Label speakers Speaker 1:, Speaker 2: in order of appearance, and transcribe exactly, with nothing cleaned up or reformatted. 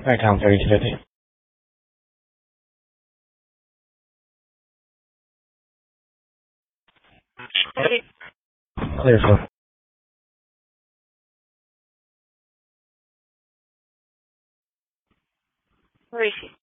Speaker 1: Right, Tom, thirty to fifty. Clear, sir.
Speaker 2: Where is he?